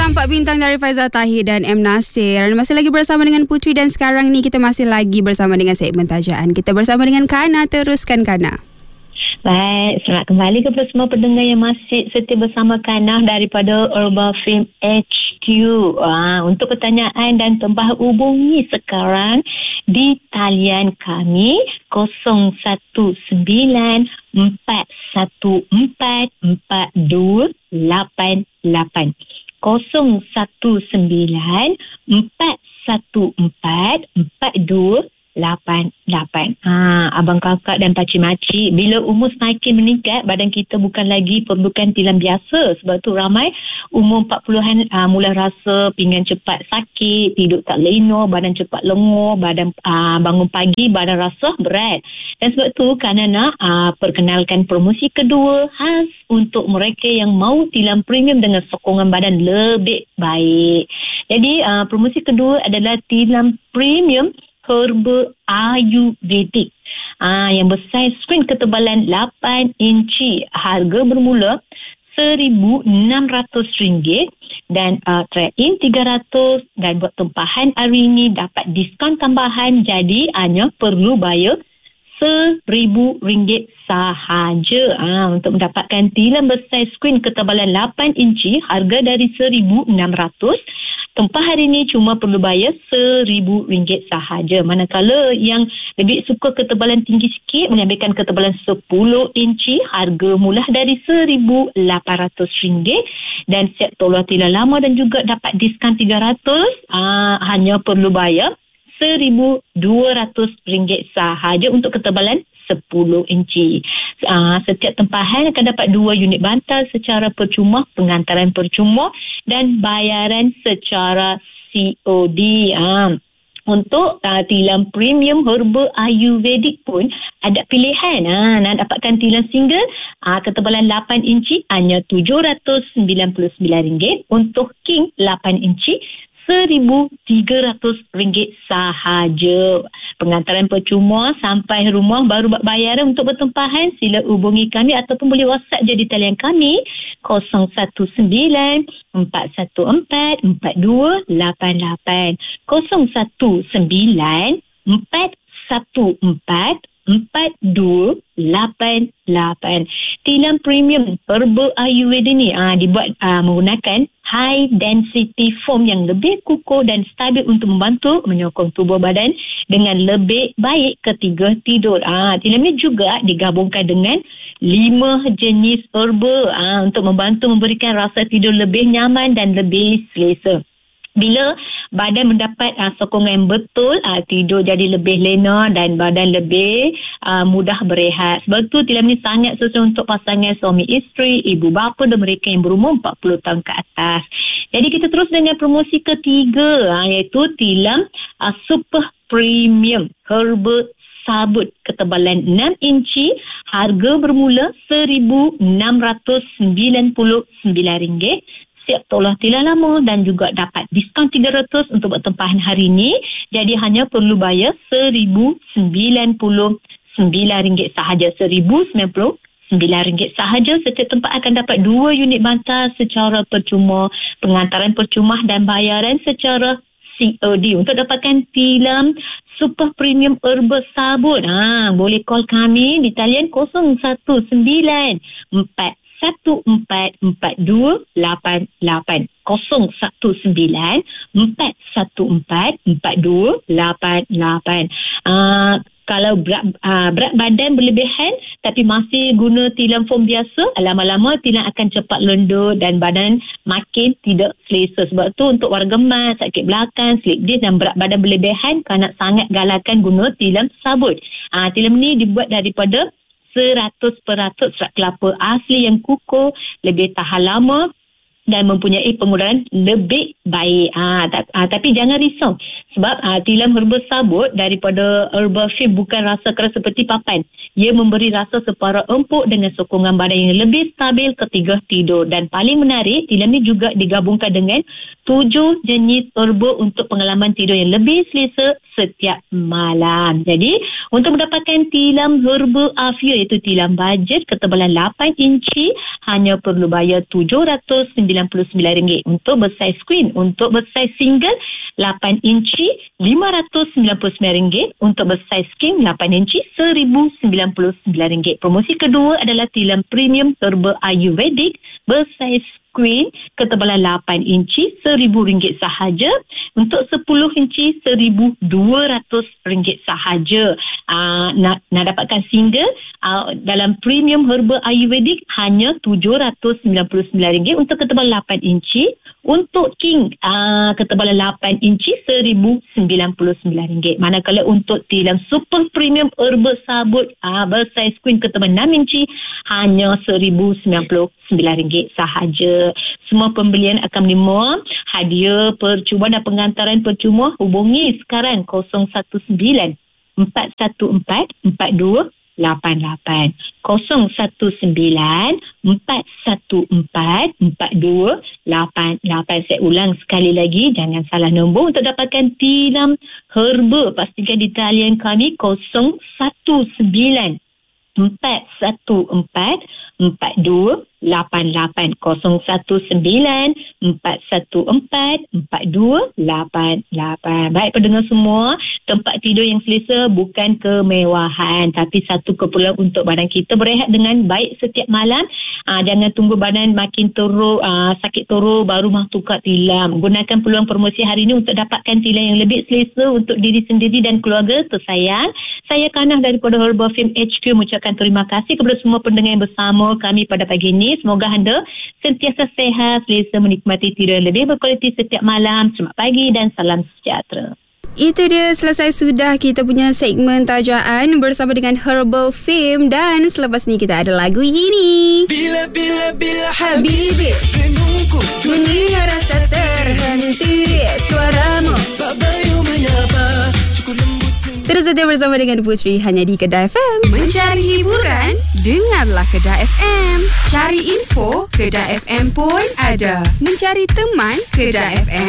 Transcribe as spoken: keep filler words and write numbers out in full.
Program empat Bintang dari Faizal Tahir dan M. Nasir. Masih lagi bersama dengan Putri dan sekarang ni kita masih lagi bersama dengan segmen tajaan. Kita bersama dengan Kana. Teruskan Kana. Baik, selamat kembali kepada semua pendengar yang masih setia bersama Kanah daripada Urban Film H Q. Ha, untuk pertanyaan dan tambah hubungi sekarang di talian kami kosong satu sembilan empat satu empat empat dua lapan lapan. kosong satu sembilan empat satu empat empat dua lapan lapan. Ha, abang kakak dan pakcik-makcik, bila umur semakin meningkat, badan kita bukan lagi perlukan tilam biasa. Sebab tu ramai umur empat puluhan uh, mula rasa pinggan cepat sakit, tidur tak lena, badan cepat lengur, badan uh, bangun pagi badan rasa berat. Dan sebab tu Kana nak uh, perkenalkan promosi kedua khas untuk mereka yang mahu tilam premium dengan sokongan badan lebih baik. Jadi uh, promosi kedua adalah tilam premium herba ayurvedik ah, yang bersaiz skrin ketebalan lapan inci. Harga bermula seribu enam ratus ringgit dan uh, trade-in tiga ratus, dan buat tempahan hari ini dapat diskaun tambahan, jadi hanya perlu bayar seribu ringgit sahaja. Ha, untuk mendapatkan tilam bersaiz skrin ketebalan lapan inci, harga dari seribu enam ratus, tempah hari ini cuma perlu bayar seribu ringgit sahaja. Manakala yang lebih suka ketebalan tinggi sikit, mengambilkan ketebalan sepuluh inci, harga mula dari seribu lapan ratus ringgit, dan siap tolong tilam lama dan juga dapat diskaun tiga ratus, ha, hanya perlu bayar seribu dua ratus ringgit sahaja untuk ketebalan sepuluh inci. Uh, setiap tempahan akan dapat dua unit bantal secara percuma, pengantaran percuma dan bayaran secara C O D. Uh, Untuk uh, tilam premium herba ayurvedik pun ada pilihan. Ha, nak dapatkan tilam single uh, ketebalan lapan inci hanya tujuh ratus sembilan puluh sembilan ringgit. Untuk king lapan inci seribu tiga ratus ringgit sahaja. Pengantaran percuma sampai rumah baru buat bayaran. Untuk bertempahan sila hubungi kami ataupun boleh WhatsApp je di talian kami kosong satu sembilan empat satu empat empat dua lapan lapan, kosong satu sembilan empat satu empat empat dua lapan lapan. Tilam premium herba ayurveda ni ah, dibuat ah, menggunakan high density foam yang lebih kukuh dan stabil untuk membantu menyokong tubuh badan dengan lebih baik ketika tidur. Ah, tilam ni juga digabungkan dengan lima jenis herba ah, untuk membantu memberikan rasa tidur lebih nyaman dan lebih selesa. Bila badan mendapat uh, sokongan yang betul, uh, tidur jadi lebih lena dan badan lebih uh, mudah berehat. Sebab tu tilam ni sangat sesuai untuk pasangan suami isteri, ibu bapa dan mereka yang berumur empat puluh tahun ke atas. Jadi kita terus dengan promosi ketiga, uh, iaitu tilam uh, super premium herba sabut ketebalan enam inci, harga bermula seribu enam ratus sembilan puluh sembilan ringgit. Siap tolong tilam lama dan juga dapat diskaun tiga ratus untuk bertempahan hari ini. Jadi hanya perlu bayar seribu sembilan puluh sembilan ringgit sahaja. seribu sembilan puluh sembilan ringgit sahaja. Setiap tempat akan dapat dua unit bantal secara percuma, pengantaran percuma dan bayaran secara C O D. Untuk dapatkan tilam super premium herba sabut, ha, boleh call kami di talian kosong satu sembilan empat satu empat empat dua lapan lapan, kosong satu sembilan empat satu empat empat dua lapan lapan. Uh, kalau berat, uh, berat badan berlebihan tapi masih guna tilam foam biasa, lama-lama tilam akan cepat lendut dan badan makin tidak selesa. Sebab tu untuk warga emas, sakit belakang, slip disc dan berat badan berlebihan, kanak sangat galakkan guna tilam sabut. Uh, tilam ni dibuat daripada seratus peratus serat kelapa asli yang kukuh, lebih tahan lama dan mempunyai pengurangan lebih baik. Ha, ta- ha, tapi jangan risau sebab ha, tilam herba sabut daripada Herbal Film bukan rasa keras seperti papan. Ia memberi rasa separa empuk dengan sokongan badan yang lebih stabil ketika tidur. Dan paling menarik, tilam ini juga digabungkan dengan tujuh jenis herba untuk pengalaman tidur yang lebih selesa, setiap malam. Jadi untuk mendapatkan tilam Herba Afia iaitu tilam bajet ketebalan lapan inci hanya perlu bayar tujuh ratus sembilan puluh sembilan ringgit. Untuk bersaiz queen, untuk bersaiz single lapan inci lima ratus sembilan puluh sembilan ringgit. Untuk bersaiz king lapan inci seribu sembilan puluh sembilan ringgit. Promosi kedua adalah tilam premium Herba Ayurvedic bersaiz queen ketebalan lapan inci seribu ringgit sahaja. Untuk sepuluh inci seribu dua ratus ringgit sahaja. Aa, nak, nak dapatkan single aa, dalam premium Herba Ayurvedic hanya tujuh ratus sembilan puluh sembilan ringgit untuk ketebalan lapan inci. Untuk king aa, ketebalan lapan inci seribu sembilan puluh sembilan ringgit. Manakala untuk tilam super premium Herba sabut aa, bersaiz queen ketebalan enam inci hanya seribu sembilan puluh sembilan ringgit sahaja. Semua pembelian akan menerima hadiah percuma dan pengantaran percuma. Hubungi sekarang kosong satu sembilan empat satu empat empat dua lapan lapan kosong satu sembilan empat satu empat empat dua lapan lapan. Saya ulang sekali lagi, jangan salah nombor untuk dapatkan tilam herba. Pastikan di talian kami kosong satu sembilan empat satu empat empat dua lapan lapan kosong satu sembilan empat satu empat empat dua lapan lapan. Baik pendengar semua, tempat tidur yang selesa bukan kemewahan tapi satu keperluan untuk badan kita berehat dengan baik setiap malam. Aa, jangan tunggu badan makin teruk, aa, sakit teruk baru mahu tukar tilam. Gunakan peluang promosi hari ini untuk dapatkan tilam yang lebih selesa untuk diri sendiri dan keluarga tersayang. Saya Kanah daripada Herba Film H Q mengucapkan terima kasih kepada semua pendengar yang bersama kami pada pagi ini. Semoga anda sentiasa sehat, selesa menikmati tidur yang lebih berkualiti setiap malam. Selamat pagi dan salam sejahtera. Itu dia, selesai sudah kita punya segmen tajaan bersama dengan Herbal Fame. Dan selepas ni kita ada lagu ini. Bila bila bila Habibi renungku, dunia rasa terhenti, suaramu tak bayu menyapa. Terus setia bersama dengan Putri hanya di Kedah F M. Mencari hiburan, dengarlah Kedah F M. Cari info, Kedah F M pun ada. Mencari teman, Kedah F M